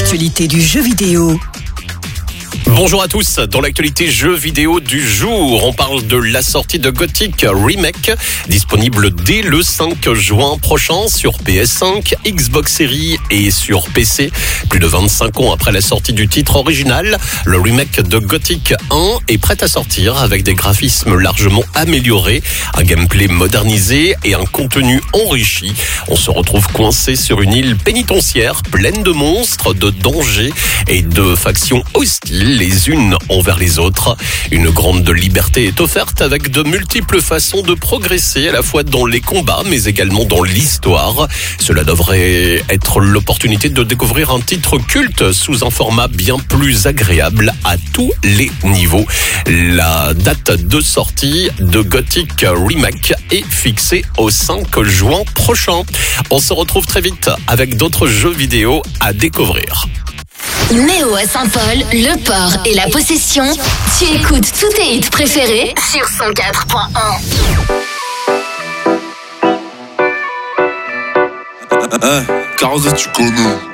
L'actualité du jeu vidéo. Bonjour à tous, dans l'actualité jeux vidéo du jour, on parle de la sortie de Gothic Remake, disponible dès le 5 juin prochain sur PS5, Xbox Series et sur PC. Plus de 25 ans après la sortie du titre original, le remake de Gothic 1 est prêt à sortir avec des graphismes largement améliorés, un gameplay modernisé et un contenu enrichi. On se retrouve coincé sur une île pénitentiaire pleine de monstres, de dangers et de factions hostiles les unes envers les autres. Une grande liberté est offerte avec de multiples façons de progresser à la fois dans les combats mais également dans l'histoire. Cela devrait être l'opportunité de découvrir un titre culte sous un format bien plus agréable à tous les niveaux. La date de sortie de Gothic Remake est fixée au 5 juin prochain. On se retrouve très vite avec d'autres jeux vidéo à découvrir. Néo à Saint-Paul, Le Port et La Possession. Tu écoutes tous tes hits préférés sur 104.1. Carrosse, tu connais.